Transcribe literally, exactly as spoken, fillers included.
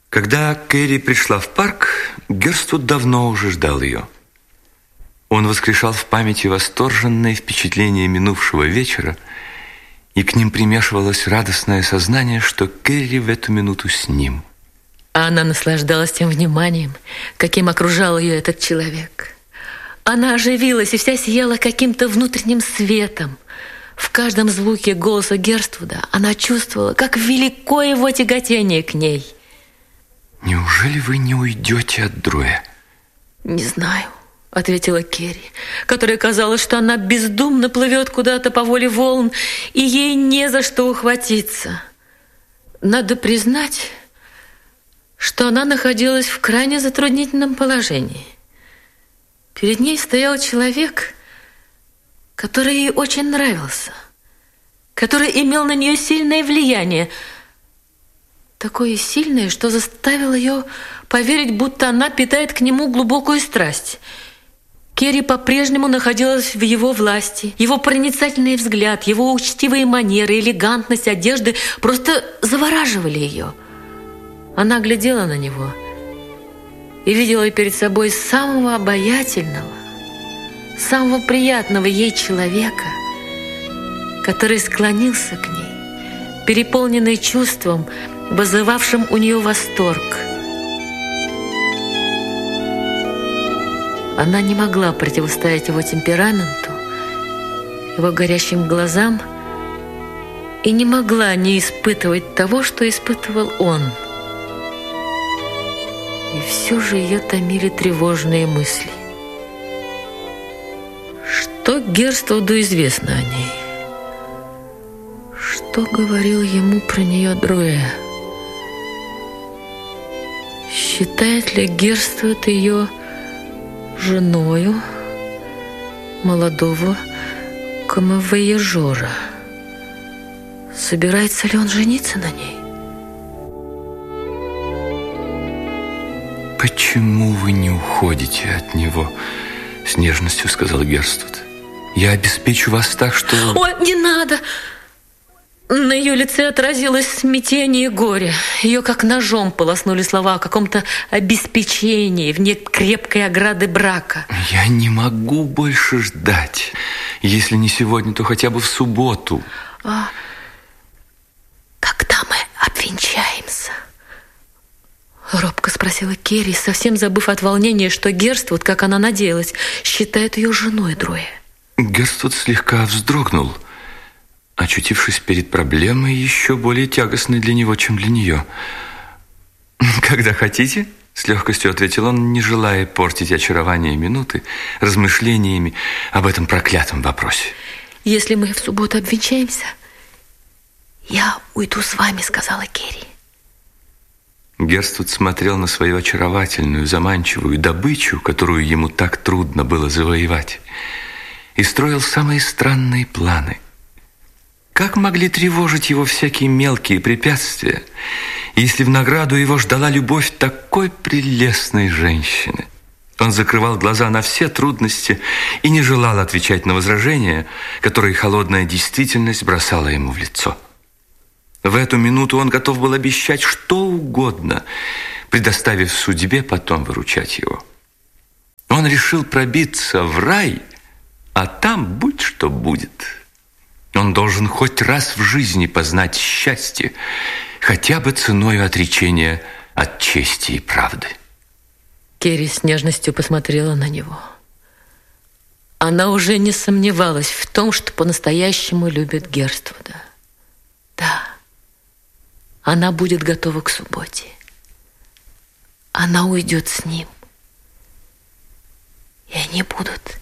Когда Кэрри пришла в парк, Герствуд давно уже ждал ее. Он воскрешал в памяти восторженные впечатления минувшего вечера, и к ним примешивалось радостное сознание, что Кэрри в эту минуту с ним. А она наслаждалась тем вниманием, каким окружал ее этот человек. Она оживилась и вся сияла каким-то внутренним светом. В каждом звуке голоса Герствуда она чувствовала, как велико его тяготение к ней. «Неужели вы не уйдете от Дроя?» «Не знаю», — ответила Кэрри, которой казалось, что она бездумно плывет куда-то по воле волн, и ей не за что ухватиться. Надо признать, что она находилась в крайне затруднительном положении. Перед ней стоял человек, который ей очень нравился, который имел на нее сильное влияние, такое сильное, что заставило ее поверить, будто она питает к нему глубокую страсть. Кэрри по-прежнему находилась в его власти. Его проницательный взгляд, его учтивые манеры, элегантность одежды просто завораживали ее. Она глядела на него и видела перед собой самого обаятельного, самого приятного ей человека, который склонился к ней, переполненный чувством, вызывавшим у нее восторг. Она не могла противостоять его темпераменту, его горящим глазам, и не могла не испытывать того, что испытывал он. И все же ее томили тревожные мысли. Что Герствуду известно о ней? Что говорил ему про нее Дроя? Считает ли Герствуд ее женою молодого камевояжера? Собирается ли он жениться на ней? «Почему вы не уходите от него?» — с нежностью сказал Герствуд. «Я обеспечу вас так, что...» «Ой, не надо!» На ее лице отразилось смятение и горе. Ее как ножом полоснули слова о каком-то обеспечении вне крепкой ограды брака. «Я не могу больше ждать. Если не сегодня, то хотя бы в субботу». «А когда мы обвенчаемся?» — робко спросила Кэрри, совсем забыв от волнения, что Герствуд, как она надеялась, считает ее женой Дроя. Герствуд слегка вздрогнул, очутившись перед проблемой еще более тягостной для него, чем для нее. «Когда хотите», — с легкостью ответил он, не желая портить очарование минуты размышлениями об этом проклятом вопросе. «Если мы в субботу обвенчаемся, я уйду с вами», — сказала Кэрри. Герствуд смотрел на свою очаровательную, заманчивую добычу, которую ему так трудно было завоевать, и строил самые странные планы. Как могли тревожить его всякие мелкие препятствия, если в награду его ждала любовь такой прелестной женщины? Он закрывал глаза на все трудности и не желал отвечать на возражения, которые холодная действительность бросала ему в лицо. В эту минуту он готов был обещать что угодно, предоставив судьбе потом выручать его. Он решил пробиться в рай, а там будь что будет. Он должен хоть раз в жизни познать счастье, хотя бы ценой отречения от чести и правды. Кэрри с нежностью посмотрела на него. Она уже не сомневалась в том, что по-настоящему любит Герствуда. Да, она будет готова к субботе. Она уйдет с ним. И они будут